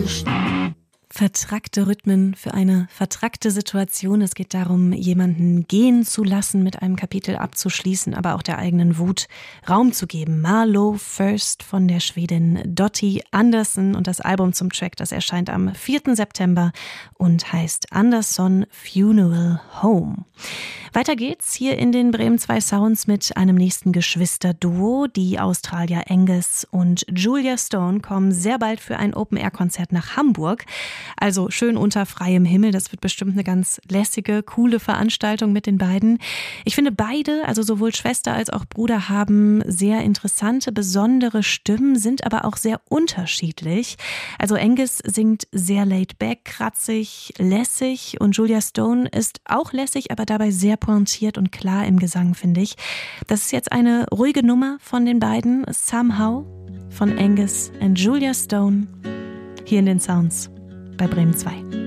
Vertrackte Rhythmen für eine vertrackte Situation. Es geht darum, jemanden gehen zu lassen, mit einem Kapitel abzuschließen, aber auch der eigenen Wut Raum zu geben. Marlow First von der Schwedin Dottie Andersson und das Album zum Track, das erscheint am 4. September und heißt Andersson Funeral Home. Weiter geht's hier in den Bremen 2 Sounds mit einem nächsten Geschwisterduo. Die Australier Angus und Julia Stone kommen sehr bald für ein Open-Air-Konzert nach Hamburg. Also schön unter freiem Himmel. Das wird bestimmt eine ganz lässige, coole Veranstaltung mit den beiden. Ich finde beide, also sowohl Schwester als auch Bruder, haben sehr interessante, besondere Stimmen, sind aber auch sehr unterschiedlich. Also Angus singt sehr laid back, kratzig, lässig und Julia Stone ist auch lässig, aber dabei sehr pointiert und klar im Gesang, finde ich. Das ist jetzt eine ruhige Nummer von den beiden, Somehow, von Angus und Julia Stone, hier in den Sounds bei Bremen 2.